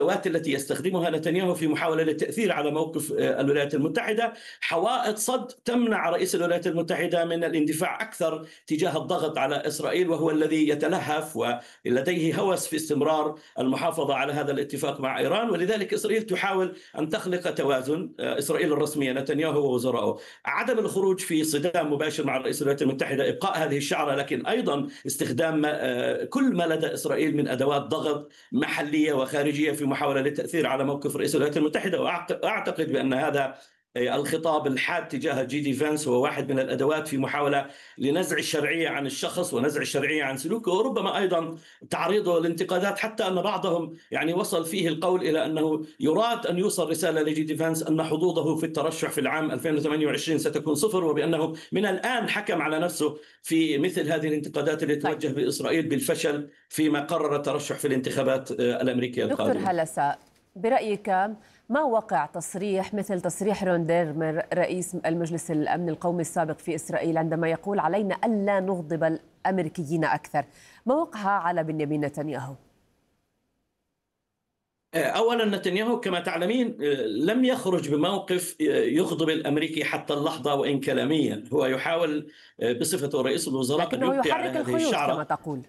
الأدوات التي يستخدمها نتنياهو في محاولة للتأثير على موقف الولايات المتحدة، حوائط صد تمنع رئيس الولايات المتحدة من الاندفاع أكثر تجاه الضغط على إسرائيل، وهو الذي يتلهف ولديه هوس في استمرار المحافظة على هذا الاتفاق مع إيران. ولذلك إسرائيل تحاول أن تخلق توازن، إسرائيل الرسمية نتنياهو ووزرائه، عدم الخروج في صدام مباشر مع رئيس الولايات المتحدة، إبقاء هذه الشعرة، لكن أيضا استخدام كل ما لدى إسرائيل من أدوات ضغط محلية وخارجية في محاولة للتأثير على موقف رئيس الولايات المتحدة. وأعتقد بأن هذا الخطاب الحاد تجاه جي دي فانس هو واحد من الأدوات في محاولة لنزع الشرعية عن الشخص ونزع الشرعية عن سلوكه، وربما أيضا تعريضه للانتقادات، حتى أن بعضهم يعني وصل فيه القول إلى أنه يراد أن يوصل رسالة لجي دي فانس أن حظوظه في الترشح في العام 2028 ستكون صفر، وبأنه من الآن حكم على نفسه في مثل هذه الانتقادات التي توجه بإسرائيل بالفشل فيما قرر الترشح في الانتخابات الأمريكية دكتور القادمة. هلسة، برأيك ما وقع تصريح مثل تصريح رون ديرمر رئيس المجلس الأمن القومي السابق في إسرائيل عندما يقول علينا ألا نغضب الأمريكيين أكثر، ما وقعها على بنيامين نتنياهو؟ أولا نتنياهو كما تعلمين لم يخرج بموقف يغضب الأمريكي حتى اللحظة وإن كلاميا، هو يحاول بصفته رئيس الوزراء أن لكنه يبقي على يحرك هذه الخيوط الشعرة. كما تقول.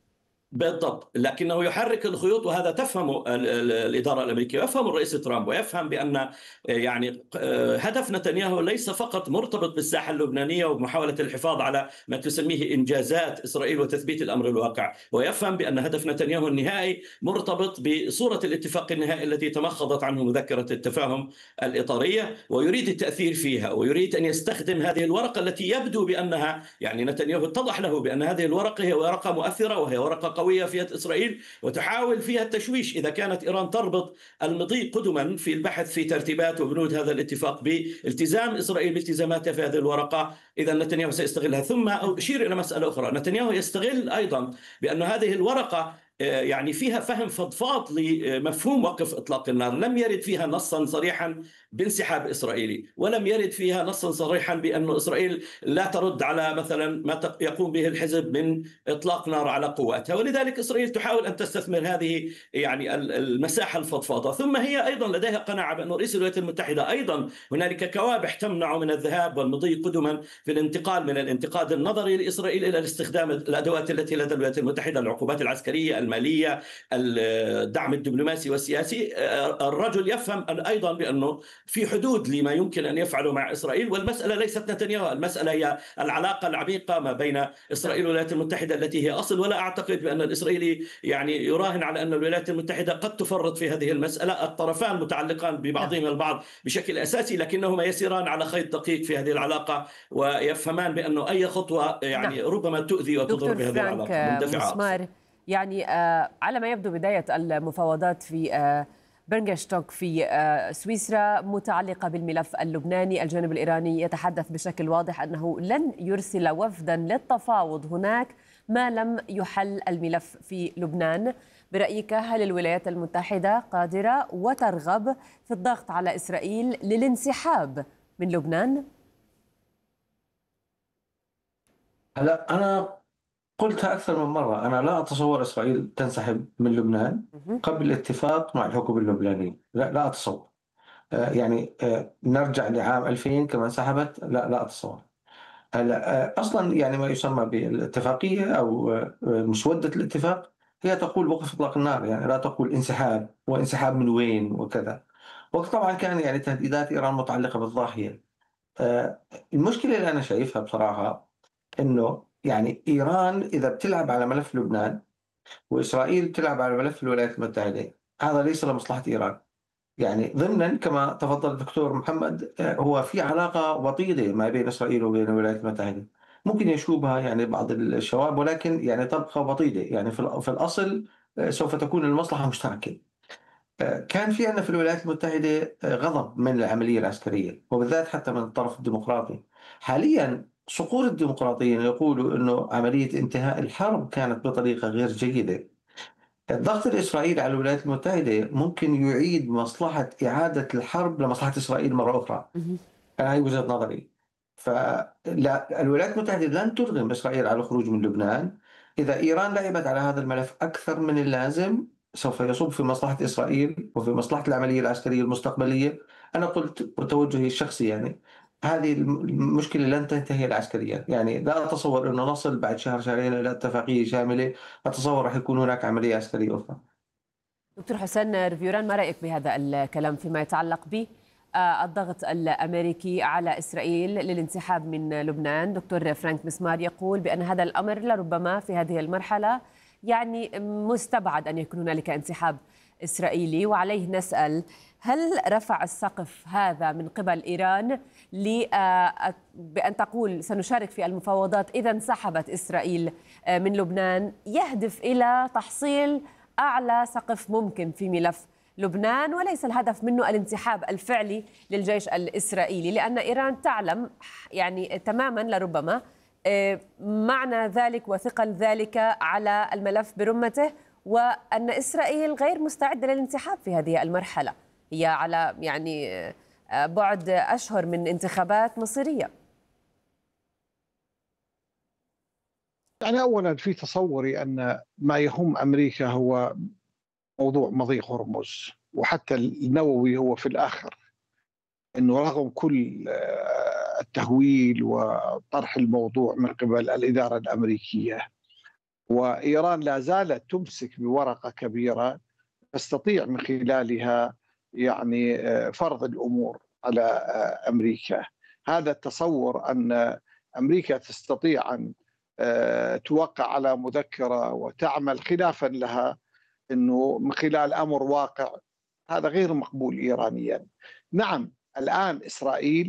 بالضبط، لكنه يحرك الخيوط، وهذا تفهم الإدارة الأمريكية ويفهم الرئيس ترامب، ويفهم بأن يعني هدف نتنياهو ليس فقط مرتبط بالساحة اللبنانية ومحاولة الحفاظ على ما تسميه إنجازات إسرائيل وتثبيت الأمر الواقع، ويفهم بأن هدف نتنياهو النهائي مرتبط بصورة الاتفاق النهائي التي تمخضت عنه مذكرة التفاهم الإطارية، ويريد التأثير فيها، ويريد أن يستخدم هذه الورقة التي يبدو بأنها يعني نتنياهو اتضح له بأن هذه الورقة هي ورقة مؤثرة وهي ورقة قوية في يد إسرائيل، وتحاول فيها التشويش. إذا كانت إيران تربط المضي قدما في البحث في ترتيبات وبنود هذا الاتفاق بالتزام إسرائيل بالتزاماتها في هذه الورقة، إذا نتنياهو سيستغلها. ثم أشير إلى مسألة أخرى، نتنياهو يستغل أيضا بأن هذه الورقة يعني فيها فهم فضفاض لمفهوم وقف إطلاق النار، لم يرد فيها نصا صريحا بانسحاب إسرائيلي، ولم يرد فيها نصا صريحا بأن إسرائيل لا ترد على مثلا ما يقوم به الحزب من إطلاق نار على قواتها، ولذلك إسرائيل تحاول أن تستثمر هذه يعني المساحة الفضفاضة. ثم هي أيضا لديها قناعة بأن رئيس الولايات المتحدة أيضا هنالك كوابح تمنع من الذهاب والمضي قدما في الانتقال من الانتقاد النظري لإسرائيل إلى استخدام الأدوات التي لدى الولايات المتحدة، العقوبات العسكرية، المالية، الدعم الدبلوماسي والسياسي. الرجل يفهم أيضا بأنه في حدود لما يمكن أن يفعله مع إسرائيل، والمسألة ليست نتنياهو، المسألة هي العلاقة العميقة ما بين إسرائيل والولايات المتحدة التي هي أصل. ولا أعتقد بأن الإسرائيلي يعني يراهن على أن الولايات المتحدة قد تفرط في هذه المسألة، الطرفان متعلقان ببعضهما البعض بشكل أساسي، لكنهما يسيران على خيط دقيق في هذه العلاقة، ويفهمان بأنه أي خطوة يعني ربما تؤذي وتضر بهذه العلاقة مندفعة أكثر. يعني على ما يبدو بداية المفاوضات في برنغشتوك في سويسرا متعلقة بالملف اللبناني، الجانب الإيراني يتحدث بشكل واضح أنه لن يرسل وفدا للتفاوض هناك ما لم يحل الملف في لبنان. برأيك هل الولايات المتحدة قادرة وترغب في الضغط على إسرائيل للانسحاب من لبنان؟ هلا أنا قلتها أكثر من مرة، أنا لا أتصور إسرائيل تنسحب من لبنان قبل الاتفاق مع الحكومة اللبنانية، لا أتصور. نرجع لعام 2000 كما انسحبت، لا أتصور. هلا أصلا يعني ما يسمى بالاتفاقية أو مسودة الاتفاق هي تقول وقف إطلاق النار، يعني لا تقول انسحاب، وانسحاب من وين وكذا. وطبعا كان يعني تهديدات إيران متعلقة بالضاحية. المشكلة اللي أنا شايفها بصراحة إنه يعني إيران إذا بتلعب على ملف لبنان وإسرائيل بتلعب على ملف الولايات المتحدة، هذا ليس لمصلحة إيران. يعني ضمنا كما تفضل الدكتور محمد، هو في علاقة وطيدة ما بين إسرائيل وبين الولايات المتحدة، ممكن يشوبها يعني بعض الشباب، ولكن يعني تبقى وطيدة، يعني في الأصل سوف تكون المصلحة مشتركة. كان في عندنا في الولايات المتحدة غضب من العملية العسكرية، وبالذات حتى من الطرف الديمقراطي. حاليا صقور الديمقراطيين يقولوا أنه عملية انتهاء الحرب كانت بطريقة غير جيدة. الضغط الإسرائيلي على الولايات المتحدة ممكن يعيد مصلحة إعادة الحرب لمصلحة إسرائيل مرة أخرى. أنا هي وجهة نظري. فالولايات المتحدة لن ترغم إسرائيل على الخروج من لبنان. إذا إيران لعبت على هذا الملف أكثر من اللازم سوف يصب في مصلحة إسرائيل وفي مصلحة العملية العسكرية المستقبلية. أنا قلت بتوجهي الشخصي يعني هذه المشكلة لن تنتهي العسكريا، يعني لا أتصور أنه نصل بعد شهر شهرين إلى اتفاقية شاملة. أتصور راح يكون هناك عملية عسكرية أخرى. دكتور حسين رفيوران، ما رأيك بهذا الكلام فيما يتعلق ب الضغط الأمريكي على إسرائيل للانسحاب من لبنان؟ دكتور فرانك مسمار يقول بأن هذا الأمر لربما في هذه المرحلة يعني مستبعد أن يكون هنالك انسحاب إسرائيلي، وعليه نسأل هل رفع السقف هذا من قبل إيران بأن تقول سنشارك في المفاوضات إذا انسحبت إسرائيل من لبنان، يهدف إلى تحصيل أعلى سقف ممكن في ملف لبنان، وليس الهدف منه الانسحاب الفعلي للجيش الإسرائيلي، لأن إيران تعلم يعني تماما لربما معنى ذلك وثقل ذلك على الملف برمته، وأن إسرائيل غير مستعدة للانسحاب في هذه المرحلة، هي على يعني بعد أشهر من انتخابات مصيرية. يعني أولا في تصوري أن ما يهم أمريكا هو موضوع مضيق هرمز، وحتى النووي هو في الآخر، أنه رغم كل التهويل وطرح الموضوع من قبل الإدارة الأمريكية، وإيران لا زالت تمسك بورقة كبيرة تستطيع من خلالها يعني فرض الأمور على أمريكا. هذا التصور أن أمريكا تستطيع أن توقع على مذكرة وتعمل خلافا لها أنه من خلال أمر واقع، هذا غير مقبول إيرانيا. نعم الآن إسرائيل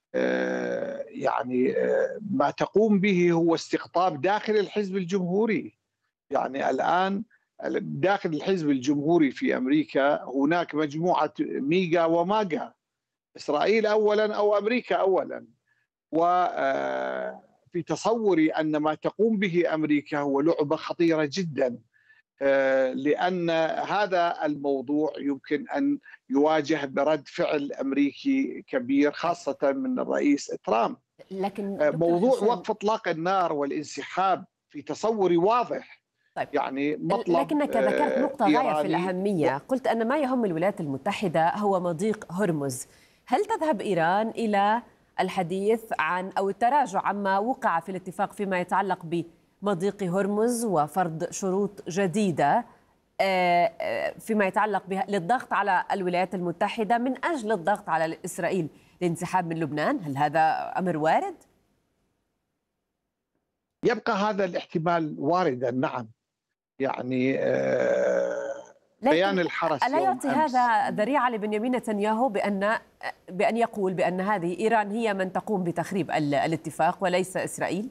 يعني ما تقوم به هو استقطاب داخل الحزب الجمهوري. يعني الآن داخل الحزب الجمهوري في أمريكا هناك مجموعة ميجا وماجا، إسرائيل أولا أو أمريكا أولا. وفي تصوري أن ما تقوم به أمريكا هو لعبة خطيرة جدا، لأن هذا الموضوع يمكن أن يواجه برد فعل أمريكي كبير خاصة من الرئيس ترامب. لكن موضوع وقف إطلاق النار والانسحاب في تصوري واضح. طيب. يعني مطلب لكنك ذكرت نقطة غاية في الأهمية، قلت أن ما يهم الولايات المتحدة هو مضيق هرمز. هل تذهب إيران إلى الحديث عن أو التراجع عما وقع في الاتفاق فيما يتعلق بمضيق هرمز وفرض شروط جديدة فيما يتعلق للضغط على الولايات المتحدة من أجل الضغط على إسرائيل للانسحاب من لبنان؟ هل هذا أمر وارد؟ يبقى هذا الاحتمال واردا، نعم. يعني بيان الحرس ألا يعطي هذا ذريعة لبنيامين نتنياهو بأن يقول بأن هذه إيران هي من تقوم بتخريب الاتفاق وليس إسرائيل؟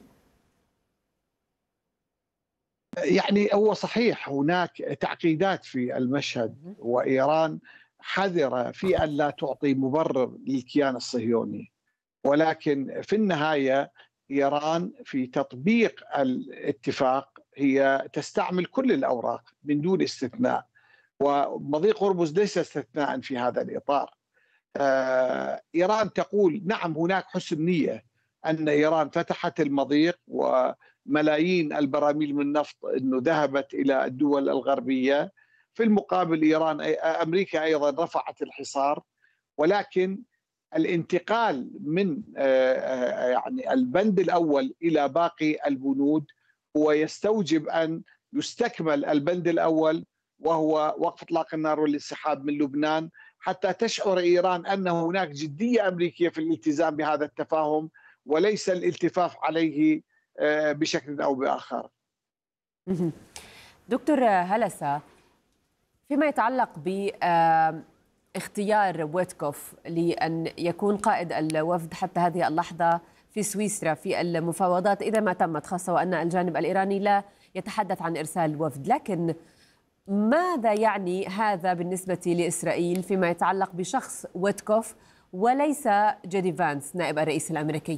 يعني هو صحيح هناك تعقيدات في المشهد، وإيران حذرة في أن لا تعطي مبرر للكيان الصهيوني، ولكن في النهاية إيران في تطبيق الاتفاق هي تستعمل كل الأوراق من دون استثناء، ومضيق هرمز ليس استثناء في هذا الإطار. إيران تقول نعم هناك حسن نية أن إيران فتحت المضيق وملايين البراميل من النفط أنه ذهبت إلى الدول الغربية، في المقابل أمريكا أيضا رفعت الحصار، ولكن الانتقال من يعني البند الأول إلى باقي البنود هو يستوجب أن يستكمل البند الأول وهو وقف إطلاق النار والانسحاب من لبنان، حتى تشعر إيران أن هناك جدية أمريكية في الالتزام بهذا التفاهم وليس الالتفاف عليه بشكل أو بآخر. دكتور هلسة، فيما يتعلق باختيار ويتكوف لأن يكون قائد الوفد حتى هذه اللحظة في سويسرا في المفاوضات إذا ما تمت، خاصة وأن الجانب الإيراني لا يتحدث عن إرسال وفد، لكن ماذا يعني هذا بالنسبة لإسرائيل فيما يتعلق بشخص ويتكوف وليس جيدي فانس نائب الرئيس الأمريكي؟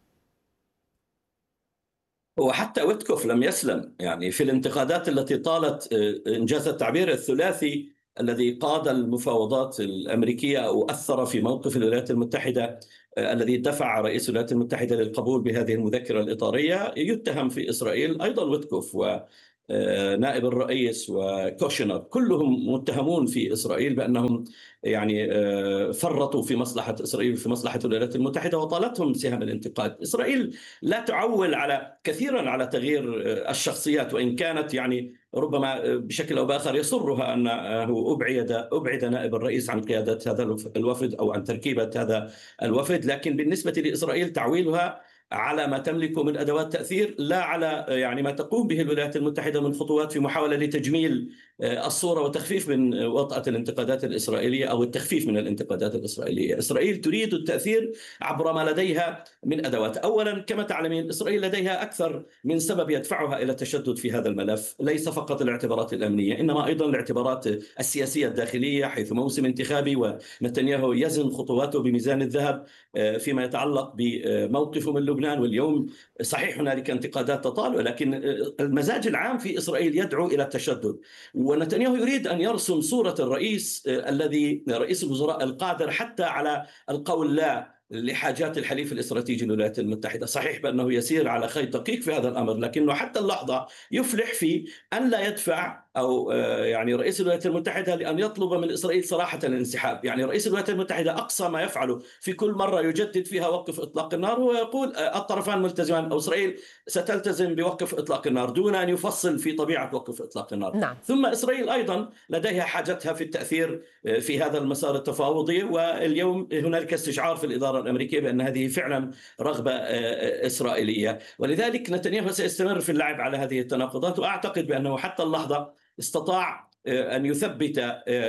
وحتى ويتكوف لم يسلم، يعني في الانتقادات التي طالت إنجاز التعبير الثلاثي الذي قاد المفاوضات الأمريكية أو أثر في موقف الولايات المتحدة الذي دفع رئيس الولايات المتحدة للقبول بهذه المذكرة الإطارية، يتهم في إسرائيل أيضا ويتكوف. نائب الرئيس وكوشنر كلهم متهمون في إسرائيل بأنهم يعني فرطوا في مصلحة إسرائيل في مصلحة الولايات المتحدة وطالتهم سهام الانتقاد. إسرائيل لا تعول كثيرا على تغيير الشخصيات، وإن كانت يعني ربما بشكل أو بآخر يسرها أنه أبعد نائب الرئيس عن قيادة هذا الوفد أو عن تركيبة هذا الوفد، لكن بالنسبة لإسرائيل تعويلها على ما تملكه من أدوات تأثير، لا على يعني ما تقوم به الولايات المتحدة من خطوات في محاولة لتجميل الصورة وتخفيف من وطأة الانتقادات الإسرائيلية أو التخفيف من الانتقادات الإسرائيلية. إسرائيل تريد التأثير عبر ما لديها من أدوات. أولا كما تعلمين إسرائيل لديها أكثر من سبب يدفعها إلى التشدد في هذا الملف، ليس فقط الاعتبارات الأمنية إنما أيضا الاعتبارات السياسية الداخلية، حيث موسم انتخابي ونتنياهو يزن خطواته بميزان الذهب فيما يتعلق بموقفه من لبنان. واليوم صحيح هنالك انتقادات تطال، ولكن المزاج العام في إسرائيل يدعو إلى التشدد، ونتنياهو يريد أن يرسم صورة الرئيس الذي رئيس الوزراء القادر حتى على القول لا لحاجات الحليف الاستراتيجي للولايات المتحدة. صحيح بأنه يسير على خيط دقيق في هذا الأمر، لكنه حتى اللحظة يفلح في أن لا يدفع أو يعني رئيس الولايات المتحدة لأن يطلب من إسرائيل صراحة الانسحاب. يعني رئيس الولايات المتحدة أقصى ما يفعله في كل مرة يجدد فيها وقف إطلاق النار هو يقول الطرفان ملتزمان أو إسرائيل ستلتزم بوقف إطلاق النار دون أن يفصل في طبيعة وقف إطلاق النار. نعم. ثم إسرائيل أيضا لديها حاجتها في التأثير في هذا المسار التفاوضي، واليوم هنالك استشعار في الإدارة الأمريكية بأن هذه فعلا رغبة إسرائيلية، ولذلك نتنياهو سيستمر في اللعب على هذه التناقضات. وأعتقد بأنه حتى اللحظة استطاع أن يثبت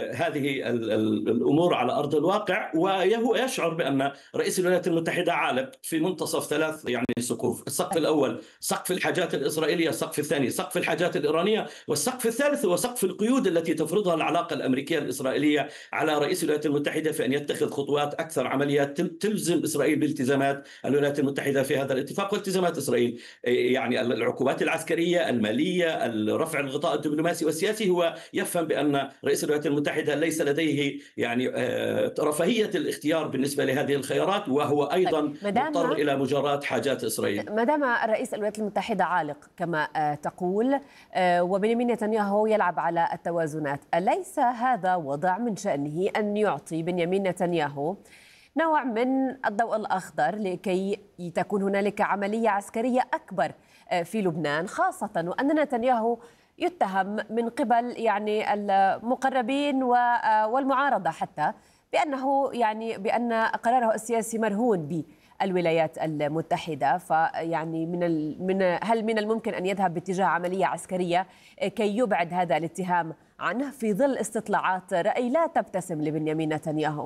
هذه الأمور على أرض الواقع، وهو يشعر بأن رئيس الولايات المتحدة عالق في منتصف ثلاث يعني سقوف. السقف الأول سقف الحاجات الإسرائيلية، السقف الثاني سقف الحاجات الإيرانية، والسقف الثالث هو سقف القيود التي تفرضها العلاقة الأمريكية الإسرائيلية على رئيس الولايات المتحدة في أن يتخذ خطوات أكثر عملية تلزم إسرائيل بالتزامات الولايات المتحدة في هذا الاتفاق والتزامات إسرائيل، يعني العقوبات العسكرية، المالية، رفع الغطاء الدبلوماسي والسياسي. هو يفهم بأن رئيس الولايات المتحدة ليس لديه يعني رفاهية الاختيار بالنسبة لهذه الخيارات، وهو أيضا مضطر إلى مجاراة حاجات إسرائيل. ما دام رئيس الولايات المتحدة عالق كما تقول وبنيامين نتنياهو يلعب على التوازنات، أليس هذا وضع من شأنه أن يعطي بنيامين نتنياهو نوع من الضوء الأخضر لكي تكون هنالك عملية عسكرية أكبر في لبنان، خاصة وأن نتنياهو يتهم من قبل يعني المقربين والمعارضة حتى بأن قراره السياسي مرهون بالولايات المتحدة. فيعني هل من الممكن أن يذهب باتجاه عملية عسكرية كي يبعد هذا الاتهام عنه في ظل استطلاعات رأي لا تبتسم لبنيامين نتنياهو؟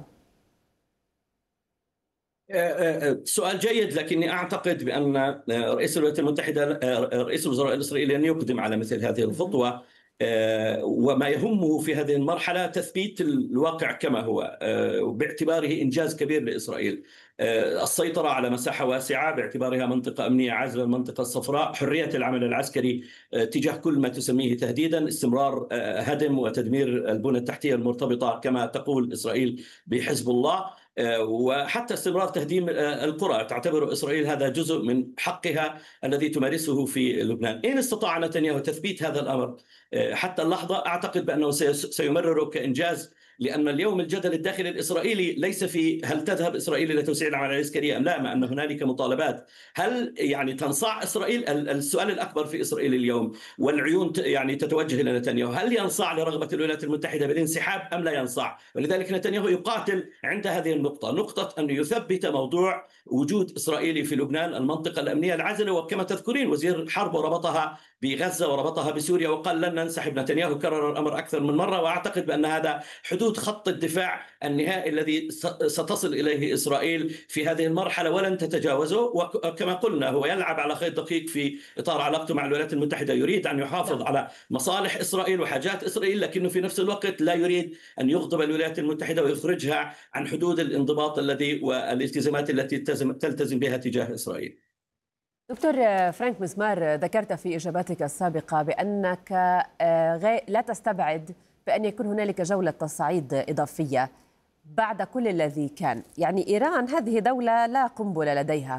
سؤال جيد، لكني أعتقد بأن رئيس الولايات المتحدة رئيس الوزراء الإسرائيلي لن يقدم على مثل هذه الخطوة، وما يهمه في هذه المرحلة تثبيت الواقع كما هو، باعتباره إنجاز كبير لإسرائيل، السيطرة على مساحة واسعة باعتبارها منطقة أمنية عازلة، المنطقة الصفراء، حرية العمل العسكري تجاه كل ما تسميه تهديدا، استمرار هدم وتدمير البنى التحتية المرتبطة كما تقول إسرائيل بحزب الله، وحتى استمرار تهديم القرى. تعتبر إسرائيل هذا جزء من حقها الذي تمارسه في لبنان. إن استطاع نتنياهو تثبيت هذا الأمر حتى اللحظة، أعتقد بأنه سيمرره كإنجاز، لأن اليوم الجدل الداخلي الإسرائيلي ليس في هل تذهب إسرائيل إلى توسيع العملية العسكرية أم لا، مع أن هنالك مطالبات. هل يعني تنصاع إسرائيل؟ السؤال الأكبر في إسرائيل اليوم والعيون يعني تتوجه إلى نتنياهو، هل ينصاع لرغبة الولايات المتحدة بالانسحاب أم لا ينصاع؟ ولذلك نتنياهو يقاتل عند هذه النقطة، نقطة أن يثبت موضوع وجود إسرائيلي في لبنان، المنطقة الأمنية العازلة. وكما تذكرين وزير الحرب وربطها بغزة وربطها بسوريا وقال لن ننسحب. نتنياهو كرر الأمر أكثر من مرة، وأعتقد بأن هذا حدود خط الدفاع النهائي الذي ستصل إليه إسرائيل في هذه المرحلة ولن تتجاوزه. وكما قلنا هو يلعب على خيط دقيق في إطار علاقته مع الولايات المتحدة، يريد أن يحافظ على مصالح إسرائيل وحاجات إسرائيل، لكنه في نفس الوقت لا يريد أن يغضب الولايات المتحدة ويخرجها عن حدود الانضباط الذي والالتزامات التي تلتزم بها تجاه إسرائيل. دكتور فرانك مسمار، ذكرت في إجاباتك السابقة بأنك لا تستبعد بأن يكون هنالك جولة تصعيد إضافية بعد كل الذي كان. يعني إيران هذه دولة لا قنبلة لديها،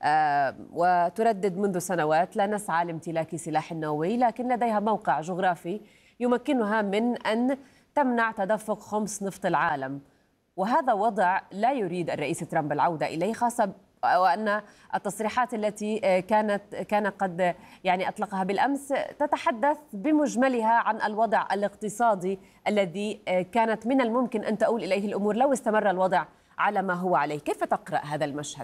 وتردد منذ سنوات لا نسعى لامتلاك سلاح نووي، لكن لديها موقع جغرافي يمكنها من أن تمنع تدفق خمس نفط العالم. وهذا وضع لا يريد الرئيس ترامب العودة إليه، خاصة وأن التصريحات التي كان قد أطلقها بالأمس تتحدث بمجملها عن الوضع الاقتصادي الذي كانت من الممكن أن تؤول إليه الأمور لو استمر الوضع على ما هو عليه. كيف تقرأ هذا المشهد؟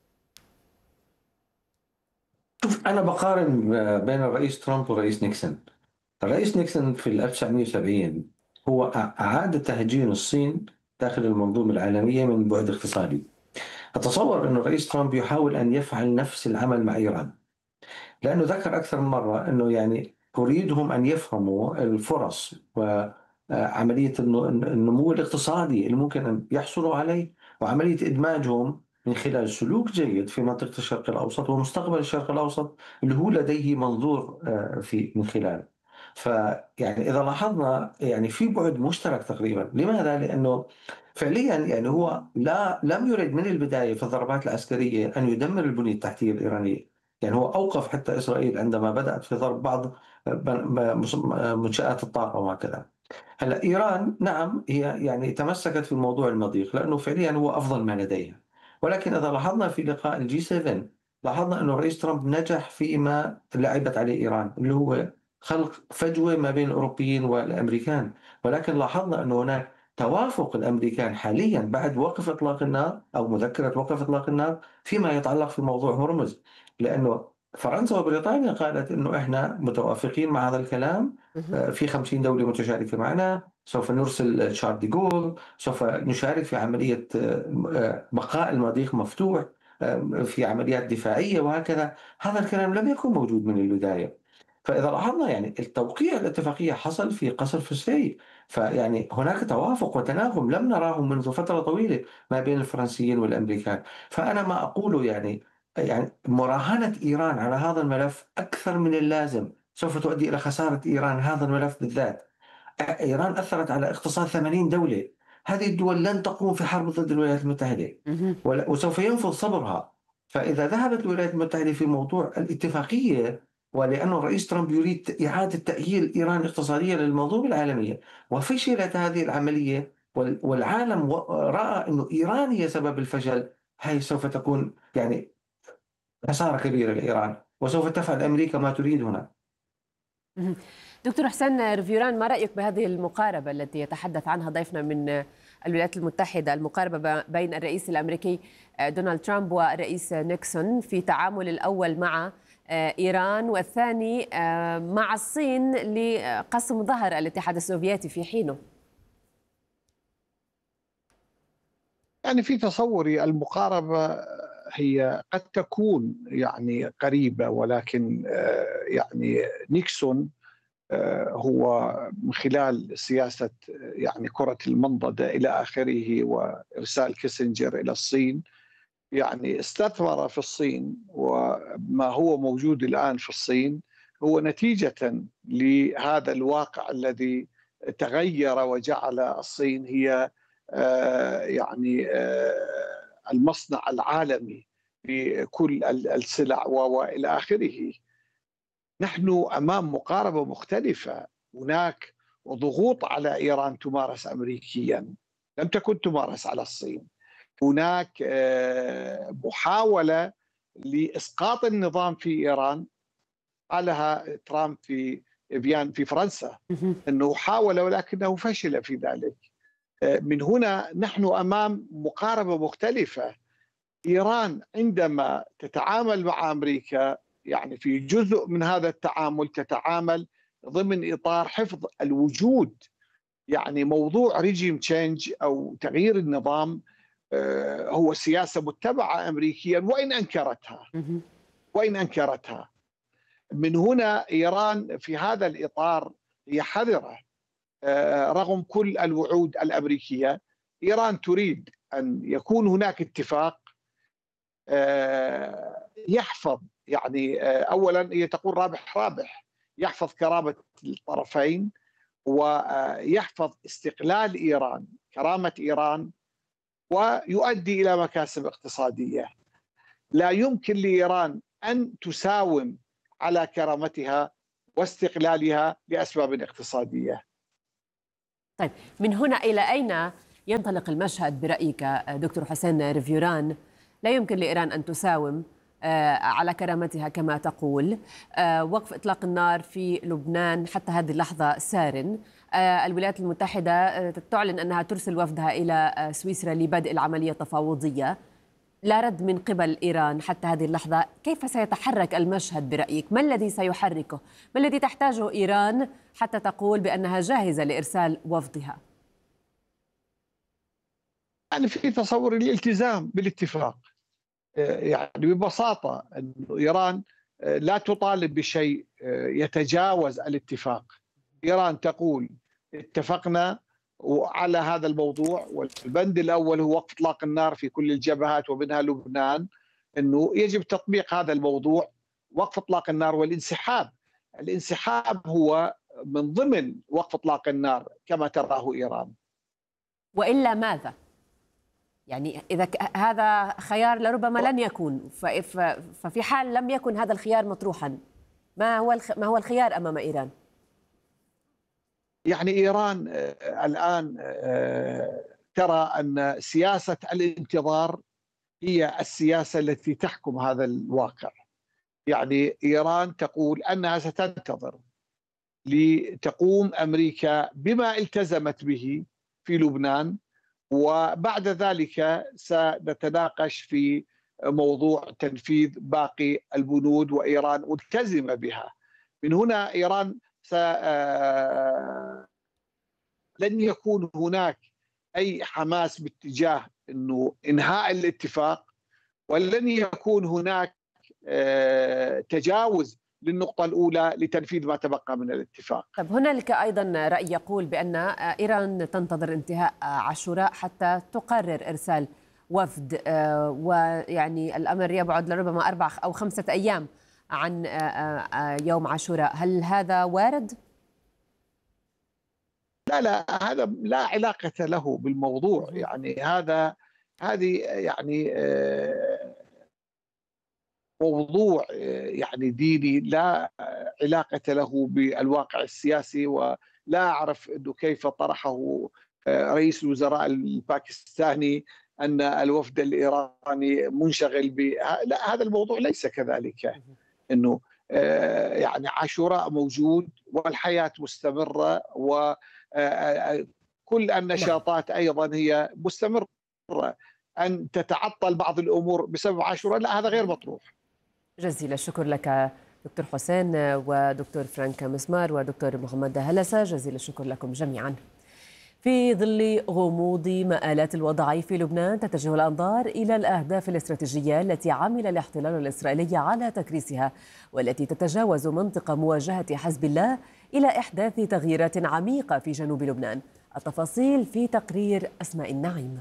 شوف، أنا بقارن بين الرئيس ترامب والرئيس نيكسون. الرئيس نيكسون في 1970 هو أعاد تهجين الصين داخل المنظومة العالمية من بعد اقتصادي. أتصور أن الرئيس ترامب يحاول أن يفعل نفس العمل مع إيران، لأنه ذكر أكثر من مرة أنه أريدهم أن يفهموا الفرص وعملية النمو الاقتصادي اللي ممكن أن يحصلوا عليه، وعملية إدماجهم من خلال سلوك جيد في منطقة الشرق الأوسط ومستقبل الشرق الأوسط اللي هو لديه منظور من خلاله. إذا لاحظنا في بعد مشترك تقريبا. لماذا؟ لأنه فعليا هو لم يرد من البداية في الضربات العسكرية أن يدمر البنية التحتية الإيرانية. هو أوقف حتى إسرائيل عندما بدأت في ضرب بعض منشآت الطاقة وهكذا. هلا إيران نعم هي تمسكت في موضوع المضيق لأنه فعليا هو أفضل ما لديها، ولكن إذا لاحظنا في لقاء الجي 7 لاحظنا أنه الرئيس ترامب نجح فيما لعبت عليه إيران، اللي هو خلق فجوة ما بين الأوروبيين والأمريكان. ولكن لاحظنا أنه هناك توافق الأمريكان حاليا بعد وقف إطلاق النار أو مذكرة وقف إطلاق النار فيما يتعلق في موضوع هرمز، لأنه فرنسا وبريطانيا قالت أنه إحنا متوافقين مع هذا الكلام، في 50 دولة متشاركة معنا، سوف نرسل شارل دي غول، سوف نشارك في عملية بقاء المضيق مفتوح في عمليات دفاعية وهكذا. هذا الكلام لم يكن موجود من البداية. فإذا لاحظنا التوقيع الاتفاقية حصل في قصر فرساي، هناك توافق وتناغم لم نراه منذ فترة طويلة ما بين الفرنسيين والأمريكان. فأنا ما أقوله مراهنة إيران على هذا الملف أكثر من اللازم سوف تؤدي إلى خسارة إيران هذا الملف بالذات. إيران أثرت على اقتصاد 80 دولة، هذه الدول لن تقوم في حرب ضد الولايات المتحدة وسوف ينفذ صبرها. فإذا ذهبت الولايات المتحدة في موضوع الاتفاقية، ولأنه الرئيس ترامب يريد إعادة تأهيل إيران اقتصاديا للمنظومة العالمية وفشلت هذه العملية والعالم رأى أنه إيران هي سبب الفشل، هي سوف تكون خسارة كبيرة لإيران وسوف تفعل أمريكا ما تريد هنا. دكتور حسين رفيوران، ما رأيك بهذه المقاربة التي يتحدث عنها ضيفنا من الولايات المتحدة، المقاربة بين الرئيس الأمريكي دونالد ترامب والرئيس نيكسون في تعامل الأول مع إيران والثاني مع الصين لقسم ظهر الاتحاد السوفيتي في حينه؟ في تصوري المقاربة هي قد تكون قريبة، ولكن نيكسون هو من خلال سياسة كرة المنضدة إلى آخره وإرسال كيسنجر إلى الصين استثمر في الصين، وما هو موجود الآن في الصين هو نتيجة لهذا الواقع الذي تغير وجعل الصين هي المصنع العالمي لكل السلع وإلى آخره. نحن أمام مقاربة مختلفة، هناك ضغوط على إيران تمارس أمريكيا لم تكن تمارس على الصين، هناك محاولة لإسقاط النظام في إيران، قالها ترامب في فيان في فرنسا أنه حاول ولكنه فشل في ذلك. من هنا نحن أمام مقاربة مختلفة. إيران عندما تتعامل مع أمريكا في جزء من هذا التعامل تتعامل ضمن إطار حفظ الوجود، موضوع ريجيم تشينج أو تغيير النظام هو سياسة متبعة أمريكيا وإن أنكرتها. من هنا إيران في هذا الإطار هي حذرة رغم كل الوعود الأمريكية. إيران تريد أن يكون هناك اتفاق يحفظ أولا هي تقول رابح رابح، يحفظ كرامة الطرفين ويحفظ استقلال إيران، كرامة إيران، ويؤدي إلى مكاسب اقتصادية. لا يمكن لإيران أن تساوم على كرامتها واستقلالها لأسباب اقتصادية. طيب، من هنا إلى أين ينطلق المشهد برأيك دكتور حسين ريفيوران؟ لا يمكن لإيران أن تساوم على كرامتها كما تقول. وقف إطلاق النار في لبنان حتى هذه اللحظة سار. الولايات المتحدة تعلن أنها ترسل وفدها إلى سويسرا لبدء العملية التفاوضية. لا رد من قبل إيران حتى هذه اللحظة. كيف سيتحرك المشهد برأيك؟ ما الذي سيحركه؟ ما الذي تحتاجه إيران حتى تقول بأنها جاهزة لإرسال وفدها؟ يعني في تصور الالتزام بالاتفاق. يعني ببساطة أن إيران لا تطالب بشيء يتجاوز الاتفاق. إيران تقول اتفقنا على هذا الموضوع، والبند الأول هو وقف إطلاق النار في كل الجبهات ومنها لبنان، أنه يجب تطبيق هذا الموضوع، وقف إطلاق النار والانسحاب. الانسحاب هو من ضمن وقف إطلاق النار كما تراه إيران. وإلا ماذا؟ يعني إذا هذا خيار لربما لن يكون، ففي حال لم يكن هذا الخيار مطروحا، ما هو الخيار أمام إيران؟ يعني إيران الآن ترى أن سياسة الانتظار هي السياسة التي تحكم هذا الواقع. يعني إيران تقول أنها ستنتظر لتقوم أمريكا بما التزمت به في لبنان، وبعد ذلك سنتناقش في موضوع تنفيذ باقي البنود، وإيران ملتزمة بها. من هنا إيران لن يكون هناك أي حماس باتجاه إنه إنهاء الاتفاق، ولن يكون هناك تجاوز للنقطة الأولى لتنفيذ ما تبقى من الاتفاق. طيب، هنالك أيضا رأي يقول بأن إيران تنتظر انتهاء عاشوراء حتى تقرر إرسال وفد، ويعني الأمر يبعد لربما 4 أو 5 أيام عن يوم عاشوراء. هل هذا وارد؟ لا، هذا لا علاقة له بالموضوع. يعني هذه يعني موضوع يعني ديني لا علاقة له بالواقع السياسي، ولا أعرف أنه كيف طرحه رئيس الوزراء الباكستاني أن الوفد الإيراني منشغل لا، هذا الموضوع ليس كذلك. أنه يعني عاشوراء موجود والحياة مستمرة، وكل النشاطات أيضا هي مستمرة. أن تتعطل بعض الأمور بسبب عاشوراء، لا، هذا غير مطروح. جزيل الشكر لك دكتور حسين ودكتور فرانك مسمار ودكتور محمد هلسة. جزيل الشكر لكم جميعا. في ظل غموض مآلات الوضع في لبنان، تتجه الأنظار إلى الأهداف الاستراتيجية التي عمل الاحتلال الإسرائيلي على تكريسها، والتي تتجاوز منطقة مواجهة حزب الله إلى إحداث تغييرات عميقة في جنوب لبنان. التفاصيل في تقرير أسماء النعيم.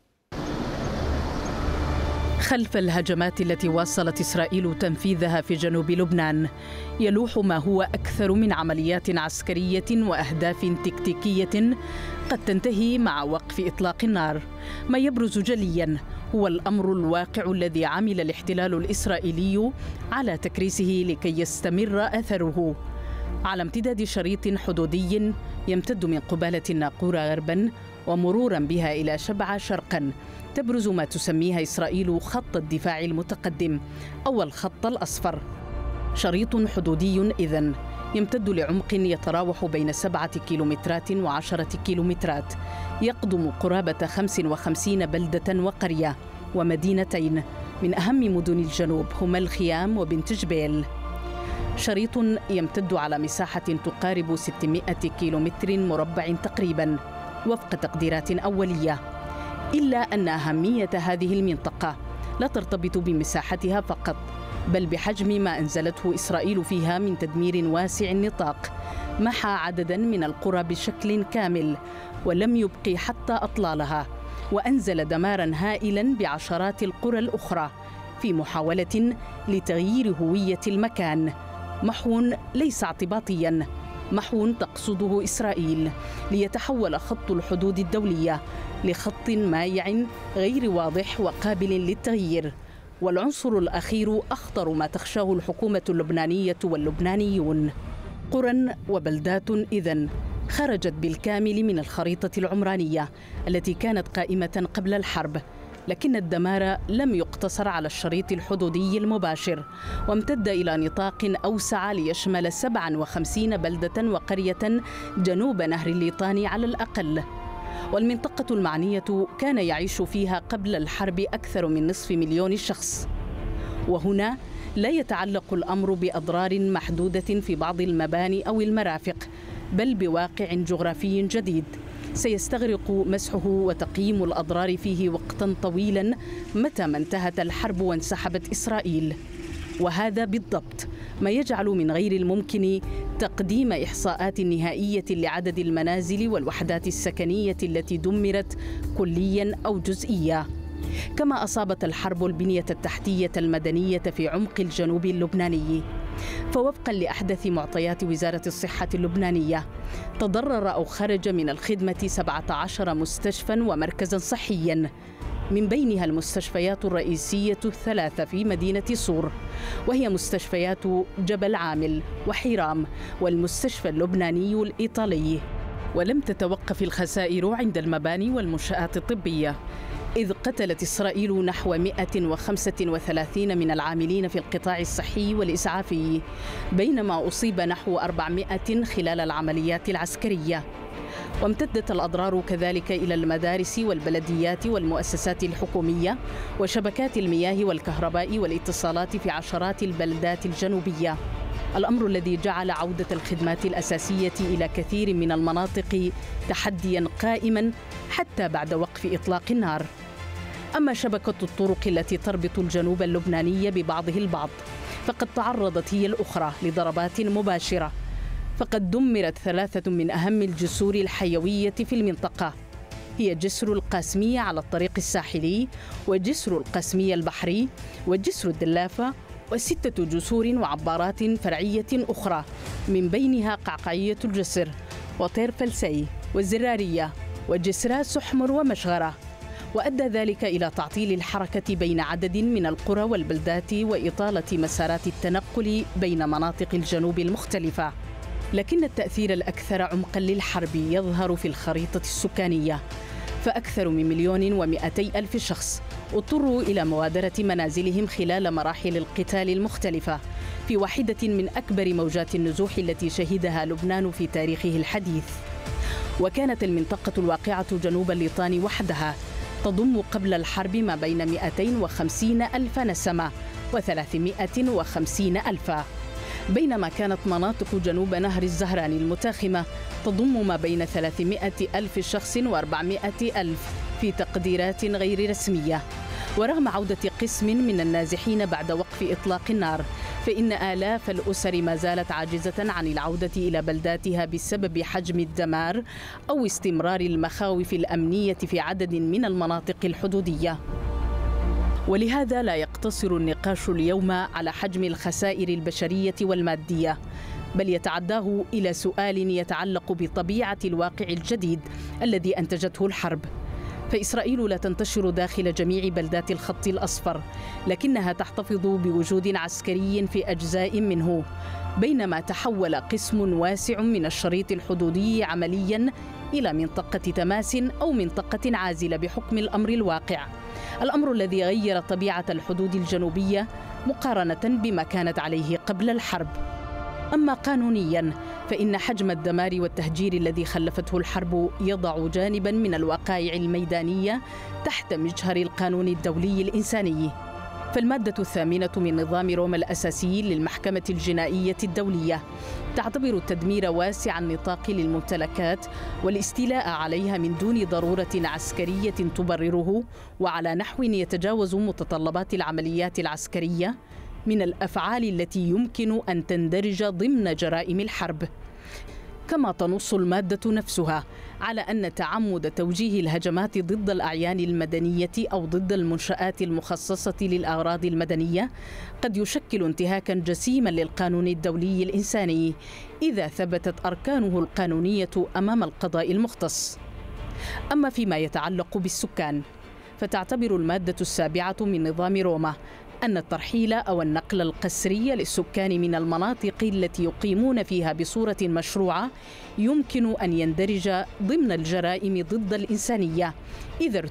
خلف الهجمات التي واصلت إسرائيل تنفيذها في جنوب لبنان، يلوح ما هو أكثر من عمليات عسكرية وأهداف تكتيكية قد تنتهي مع وقف إطلاق النار. ما يبرز جلياً هو الأمر الواقع الذي عمل الاحتلال الإسرائيلي على تكريسه لكي يستمر أثره على امتداد شريط حدودي يمتد من قبالة الناقورة غرباً ومروراً بها إلى شبعة شرقاً. تبرز ما تسميها إسرائيل خط الدفاع المتقدم أو الخط الأصفر. شريط حدودي إذن يمتد لعمق يتراوح بين 7 كيلومترات و10 كيلومترات، يقضم قرابة 55 بلدة وقرية ومدينتين من أهم مدن الجنوب هما الخيام وبنت جبيل. شريط يمتد على مساحة تقارب 600 كيلومتر مربع تقريبا وفق تقديرات أولية. إلا أن أهمية هذه المنطقة لا ترتبط بمساحتها فقط، بل بحجم ما أنزلته إسرائيل فيها من تدمير واسع النطاق. محى عددا من القرى بشكل كامل ولم يبقي حتى أطلالها، وأنزل دمارا هائلا بعشرات القرى الأخرى في محاولة لتغيير هوية المكان. محو ليس اعتباطيا، محو تقصده إسرائيل ليتحول خط الحدود الدولية لخط مايع غير واضح وقابل للتغيير، والعنصر الأخير أخطر ما تخشاه الحكومة اللبنانية واللبنانيون. قرى وبلدات إذن خرجت بالكامل من الخريطة العمرانية التي كانت قائمة قبل الحرب، لكن الدمار لم يقتصر على الشريط الحدودي المباشر، وامتد إلى نطاق أوسع ليشمل 57 بلدة وقرية جنوب نهر الليطاني على الأقل. والمنطقة المعنية كان يعيش فيها قبل الحرب أكثر من نصف مليون شخص. وهنا لا يتعلق الأمر بأضرار محدودة في بعض المباني أو المرافق، بل بواقع جغرافي جديد سيستغرق مسحه وتقييم الأضرار فيه وقتا طويلا متى ما انتهت الحرب وانسحبت إسرائيل. وهذا بالضبط ما يجعل من غير الممكن تقديم إحصاءات نهائية لعدد المنازل والوحدات السكنية التي دمرت كليا أو جزئيا. كما أصابت الحرب البنية التحتية المدنية في عمق الجنوب اللبناني. فوفقا لأحدث معطيات وزارة الصحة اللبنانية، تضرر أو خرج من الخدمة 17 مستشفى ومركزا صحيا، من بينها المستشفيات الرئيسية الثلاثة في مدينة صور، وهي مستشفيات جبل عامل وحيرام والمستشفى اللبناني الإيطالي. ولم تتوقف الخسائر عند المباني والمنشآت الطبية، إذ قتلت إسرائيل نحو 135 من العاملين في القطاع الصحي والإسعافي، بينما أصيب نحو 400 خلال العمليات العسكرية. وامتدت الأضرار كذلك إلى المدارس والبلديات والمؤسسات الحكومية وشبكات المياه والكهرباء والاتصالات في عشرات البلدات الجنوبية، الأمر الذي جعل عودة الخدمات الأساسية إلى كثير من المناطق تحدياً قائماً حتى بعد وقف إطلاق النار. أما شبكة الطرق التي تربط الجنوب اللبناني ببعضه البعض فقد تعرضت هي الأخرى لضربات مباشرة، فقد دمرت 3 من أهم الجسور الحيوية في المنطقة، هي جسر القاسمية على الطريق الساحلي، وجسر القاسمية البحري، وجسر الدلافة، و6 جسور وعبارات فرعية أخرى، من بينها قعقعية الجسر وطير فلسي والزرارية وجسرا سحمر ومشغرة. وأدى ذلك إلى تعطيل الحركة بين عدد من القرى والبلدات وإطالة مسارات التنقل بين مناطق الجنوب المختلفة. لكن التأثير الأكثر عمقاً للحرب يظهر في الخريطة السكانية، فأكثر من 1,200,000 شخص اضطروا إلى موادرة منازلهم خلال مراحل القتال المختلفة، في واحدة من أكبر موجات النزوح التي شهدها لبنان في تاريخه الحديث. وكانت المنطقة الواقعة جنوب الليطان وحدها تضم قبل الحرب ما بين 250,000 نسمة و350,000، بينما كانت مناطق جنوب نهر الزهران المتاخمة تضم ما بين 300,000 شخص و400,000 في تقديرات غير رسمية. ورغم عودة قسم من النازحين بعد وقف إطلاق النار، فإن آلاف الأسر ما زالت عاجزة عن العودة إلى بلداتها بسبب حجم الدمار أو استمرار المخاوف الأمنية في عدد من المناطق الحدودية. ولهذا لا يقتصر النقاش اليوم على حجم الخسائر البشرية والمادية، بل يتعداه إلى سؤال يتعلق بطبيعة الواقع الجديد الذي أنتجته الحرب. فإسرائيل لا تنتشر داخل جميع بلدات الخط الأصفر، لكنها تحتفظ بوجود عسكري في أجزاء منه، بينما تحول قسم واسع من الشريط الحدودي عملياً إلى منطقة تماس أو منطقة عازلة بحكم الأمر الواقع، الأمر الذي غير طبيعة الحدود الجنوبية مقارنة بما كانت عليه قبل الحرب. أما قانونياً فإن حجم الدمار والتهجير الذي خلفته الحرب يضع جانباً من الوقائع الميدانية تحت مجهر القانون الدولي الإنساني. فالمادة 8 من نظام روما الأساسي للمحكمة الجنائية الدولية تعتبر التدمير واسع النطاق للممتلكات والاستيلاء عليها من دون ضرورة عسكرية تبرره وعلى نحو يتجاوز متطلبات العمليات العسكرية من الأفعال التي يمكن أن تندرج ضمن جرائم الحرب. كما تنص المادة نفسها على أن تعمد توجيه الهجمات ضد الأعيان المدنية أو ضد المنشآت المخصصة للأغراض المدنية قد يشكل انتهاكاً جسيماً للقانون الدولي الإنساني إذا ثبتت أركانه القانونية أمام القضاء المختص. أما فيما يتعلق بالسكان فتعتبر المادة 7 من نظام روما أن الترحيل أو النقل القسري للسكان من المناطق التي يقيمون فيها بصورة مشروعة يمكن أن يندرج ضمن الجرائم ضد الإنسانية إذا